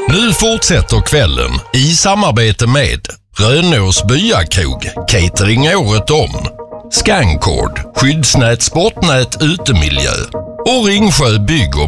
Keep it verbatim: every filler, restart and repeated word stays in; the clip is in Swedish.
Nu fortsätter kvällen i samarbete med Rönås Byakrog, catering året om, Scancord, skyddsnät, sportnät, utemiljö och Ringsjö bygg- och